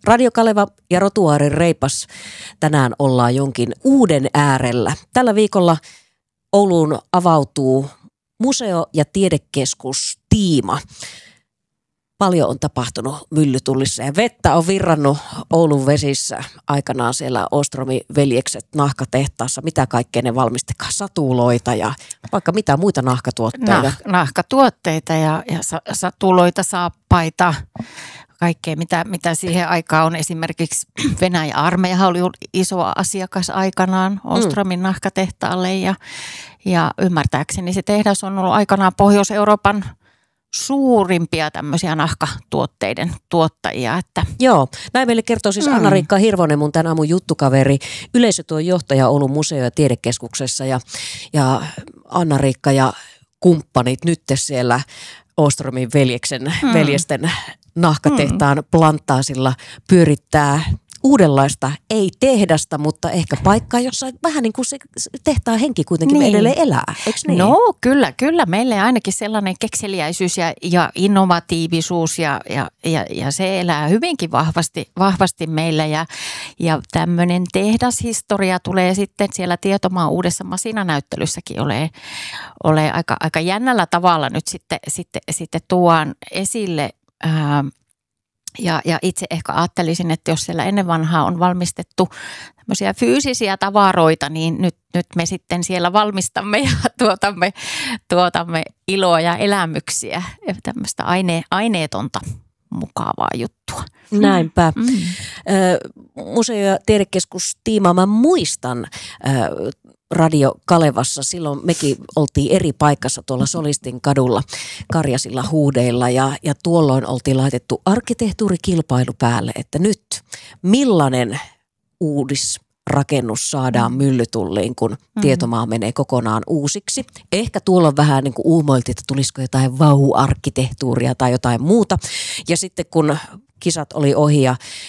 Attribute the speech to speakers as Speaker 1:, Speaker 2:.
Speaker 1: Radio Kaleva ja Rotuaarin Reipas. Tänään ollaan jonkin uuden äärellä. Tällä viikolla Ouluun avautuu museo- ja tiedekeskus Tiima. Paljon on tapahtunut Myllytullissa ja vettä on virrannut Oulun vesissä aikanaan siellä Ostromin veljekset nahkatehtaassa. Mitä kaikkea ne valmistekaan, satuloita ja vaikka mitä muita nahkatuotteita.
Speaker 2: Nahkatuotteita ja satuloita, saappaita, kaikkea mitä siihen aikaan on. Esimerkiksi Venäjän armeijahan oli iso asiakas aikanaan Ostromin nahkatehtaalle ja ymmärtääkseni se tehdas on ollut aikanaan Pohjois-Euroopan suurimpia tämmöisiä nahkatuotteiden tuottajia. Että.
Speaker 1: Joo, näin meille kertoo siis Anna-Riikka Hirvonen, mun tämän aamun juttukaveri, yleisötyön johtaja Oulun museo- ja tiedekeskuksessa ja Anna-Riikka ja kumppanit nyt siellä Ostromin veljesten nahkatehtaan plantaasilla pyörittää uudenlaista, ei tehdasta, mutta ehkä paikkaa, jossa vähän niin kuin se tehtaan henki kuitenkin edelleen elää, eikö niin?
Speaker 2: No kyllä. Meillä ainakin sellainen kekseliäisyys ja innovatiivisuus ja se elää hyvinkin vahvasti meillä ja tämmöinen tehdashistoria tulee sitten siellä Tietomaan uudessa masinanäyttelyssäkin ole aika jännällä tavalla nyt sitten tuon esille. Ja itse ehkä ajattelisin, että jos siellä ennen vanhaa on valmistettu tämmöisiä fyysisiä tavaroita, niin nyt me sitten siellä valmistamme ja tuotamme iloa ja elämyksiä ja tämmöistä aineetonta mukavaa juttua.
Speaker 1: Näinpä. Museo- ja tiedekeskus Tiima, mä muistan Radio Kalevassa. Silloin mekin oltiin eri paikassa tuolla Solistin kadulla Karjasilla huudeilla ja tuolloin oltiin laitettu arkkitehtuurikilpailu päälle, että nyt millainen uudisrakennus saadaan Myllytulliin, kun Tietomaa menee kokonaan uusiksi. Ehkä tuolla vähän niin kuin uumoiltiin, että tulisiko jotain vau-arkkitehtuuria tai jotain muuta. Ja sitten kun kisat oli ohi ja